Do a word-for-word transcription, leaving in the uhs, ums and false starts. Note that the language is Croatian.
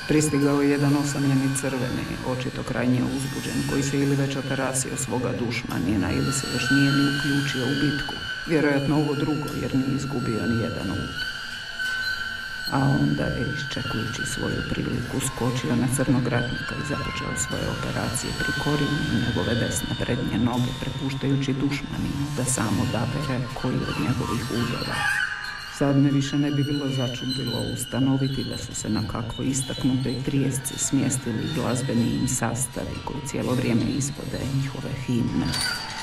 Pristigao je jedan osamljeni crveni, očito krajnje uzbuđen, koji se ili već otarasio svoga dušmanina ili se još nije ni uključio u bitku. Vjerojatno ovo drugo, jer nije izgubio ni jedan ud. A onda je, iščekujući svoju priliku, skočio na crnog ratnika i započeo svoje operacije pri korijenu njegove desne prednje noge, prepuštajući dušmaninu da samo odabere koji od njegovih udova. Sad me više ne bi bilo začudilo ustanoviti da su se na kakvoj istaknutoj trijesci smjestili glazbeni im sastavi koji cijelo vrijeme izvode njihove himne.